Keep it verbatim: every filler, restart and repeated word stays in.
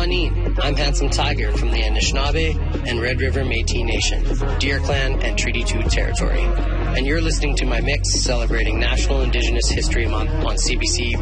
Pawnee. I'm Handsome Tiger from the Anishinaabe and Red River Métis Nation, Deer Clan and Treaty two territory. And you're listening to my mix celebrating National Indigenous History Month on C B C